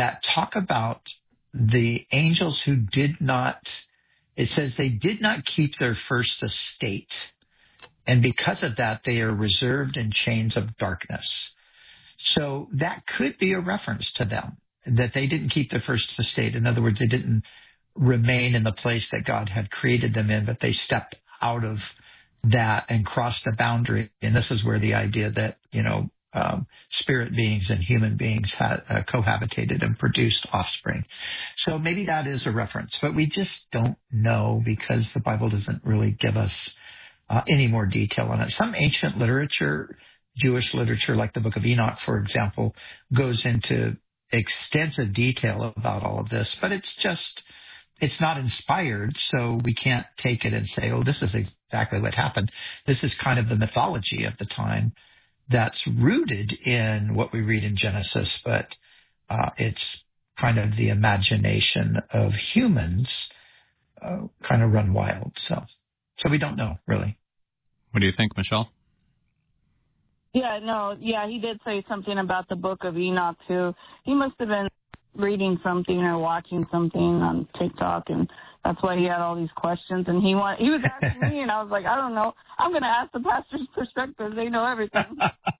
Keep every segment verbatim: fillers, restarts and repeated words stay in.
that talk about the angels who did not, it says they did not keep their first estate. And because of that, they are reserved in chains of darkness. So that could be a reference to them, that they didn't keep their first estate. In other words, they didn't remain in the place that God had created them in, but they stepped out of that and crossed the boundary. And this is where the idea that, you know, um, spirit beings and human beings had uh, cohabitated and produced offspring. So maybe that is a reference, but we just don't know because the Bible doesn't really give us uh, any more detail on it. Some ancient literature, Jewish literature, like the Book of Enoch, for example, goes into extensive detail about all of this, but it's just, it's not inspired, so we can't take it and say, oh, this is exactly what happened. This is kind of the mythology of the time that's rooted in what we read in Genesis, but uh, it's kind of the imagination of humans uh, kind of run wild. So, so we don't know, really. What do you think, Michelle? Yeah, no, yeah, he did say something about the Book of Enoch, too. He must have been reading something or watching something on TikTok, and that's why he had all these questions. And he want, he was asking me, and I was like, I don't know. I'm going to ask the pastor's perspective. They know everything.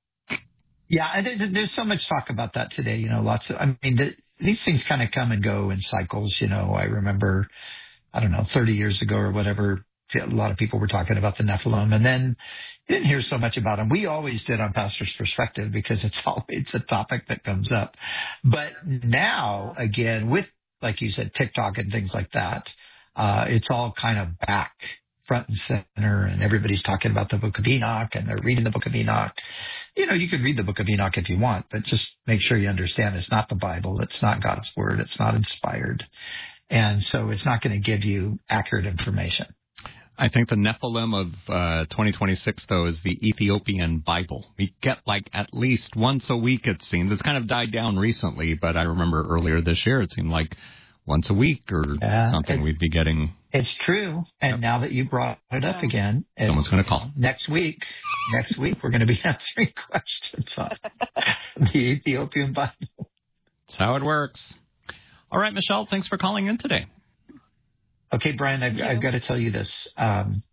Yeah, and there's so much talk about that today. You know, lots of, I mean, the, these things kind of come and go in cycles. You know, I remember, I don't know, thirty years ago or whatever, a lot of people were talking about the Nephilim, and then you didn't hear so much about them. We always did on Pastor's Perspective because it's always a topic that comes up. But now, again, with, like you said, TikTok and things like that, uh, it's all kind of back front and center, and everybody's talking about the Book of Enoch, and they're reading the Book of Enoch. You know, you could read the Book of Enoch if you want, but just make sure you understand it's not the Bible. It's not God's Word. It's not inspired. And so it's not going to give you accurate information. I think the Nephilim of uh, twenty twenty-six, though, is the Ethiopian Bible. We get like at least once a week, it seems. It's kind of died down recently, but I remember earlier this year it seemed like once a week or yeah, something we'd be getting. It's true. And yep. Now that you brought it up again, someone's going to call. Next week, next week, we're going to be answering questions on the Ethiopian Bible. That's how it works. All right, Michelle, thanks for calling in today. Okay, Brian, I've, I've got to tell you this. Um,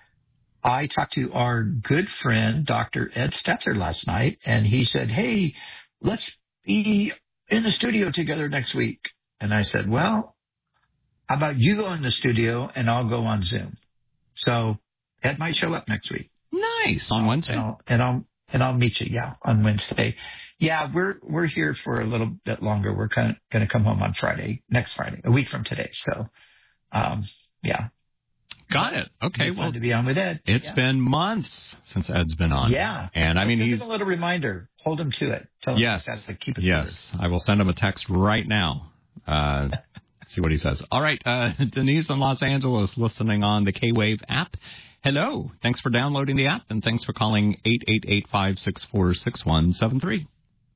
I talked to our good friend, Doctor Ed Stetzer, last night, and he said, hey, let's be in the studio together next week. And I said, well, how about you go in the studio and I'll go on Zoom? So Ed might show up next week. Nice. On Wednesday. And I'll, and I'll, and I'll meet you, yeah, on Wednesday. Yeah, we're we're here for a little bit longer. We're kind of going to come home on Friday, next Friday, a week from today. So, um, yeah. Got it. Okay. It's well, fun to be on with Ed. It's yeah. been months since Ed's been on. Yeah. And I mean, so he's a little reminder. Hold him to it. Tell yes. him to keep it. Yes. Ordered. I will send him a text right now. Uh, see what he says. All right. Uh, Denise in Los Angeles listening on the K-Wave app. Hello. Thanks for downloading the app, and thanks for calling eight eight eight, five six four, six one seven three.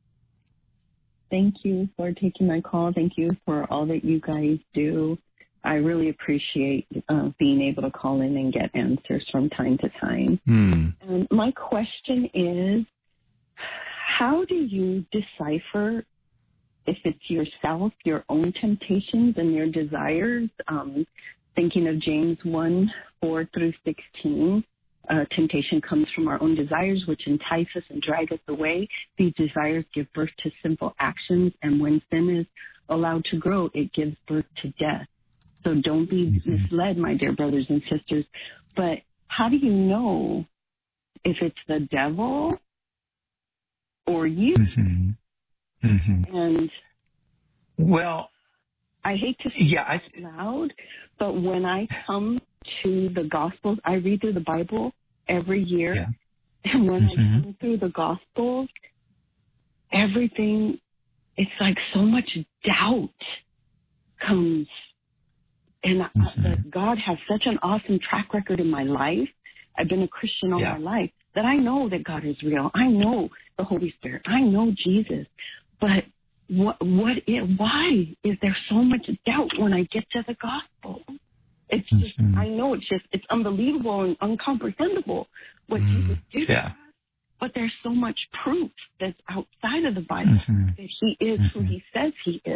Thank you for taking my call. Thank you for all that you guys do. I really appreciate uh, being able to call in and get answers from time to time. Hmm. Um, my question is, how do you decipher if it's yourself, your own temptations and your desires? Um, thinking of James one, four through sixteen, uh, temptation comes from our own desires, which entice us and drag us away. These desires give birth to sinful actions, and when sin is allowed to grow, it gives birth to death. So don't be mm-hmm. misled, my dear brothers and sisters. But how do you know if it's the devil or you? Mm-hmm. Mm-hmm. And well, I hate to say yeah, it I... loud, but when I come to the Gospels, I read through the Bible every year. Yeah. And when mm-hmm. I come through the Gospels, everything, it's like so much doubt comes. And mm-hmm. I, that God has such an awesome track record in my life. I've been a Christian all yeah. my life that I know that God is real. I know the Holy Spirit. I know Jesus. But what, what, is, why is there so much doubt when I get to the gospel? It's just, mm-hmm. I know it's just, it's unbelievable and incomprehensible what mm-hmm. Jesus did. Yeah. But there's so much proof that's outside of the Bible mm-hmm. that he is mm-hmm. who he says he is.